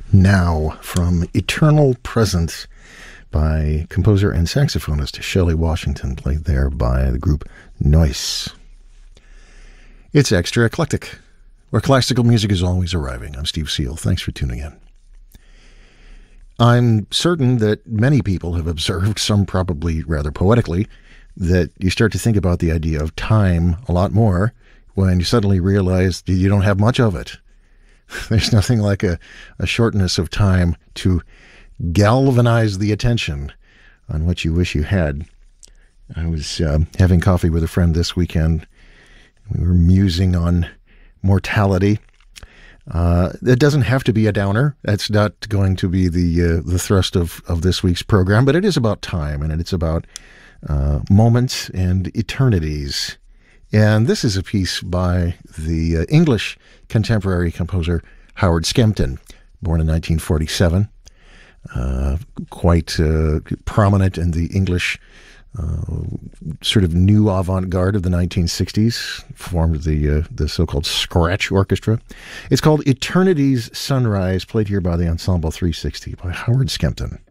Now from Eternal Presence by composer and saxophonist Shelley Washington, played there by the group Noise. It's Extra Eclectic, where classical music is always arriving. I'm Steve Seal. Thanks for tuning in. I'm certain that many people have observed, some probably rather poetically, that you start to think about the idea of time a lot more when you suddenly realize you don't have much of it. There's nothing like a shortness of time to galvanize the attention on what you wish you had. I was having coffee with a friend this weekend. We were musing on mortality. It doesn't have to be a downer. That's not going to be the thrust of this week's program, but it is about time, and it's about moments and eternities. And this is a piece by the English contemporary composer Howard Skempton, born in 1947, quite prominent in the English sort of new avant-garde of the 1960s, formed the so-called Scratch Orchestra. It's called Eternity's Sunrise, played here by the Ensemble 360 by Howard Skempton.